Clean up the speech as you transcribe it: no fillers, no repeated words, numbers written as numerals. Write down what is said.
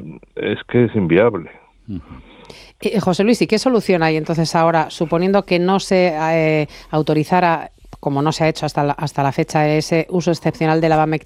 es que es inviable. José Luis, ¿y qué solución hay entonces ahora, suponiendo que no se autorizara, como no se ha hecho hasta la fecha, ese uso excepcional de la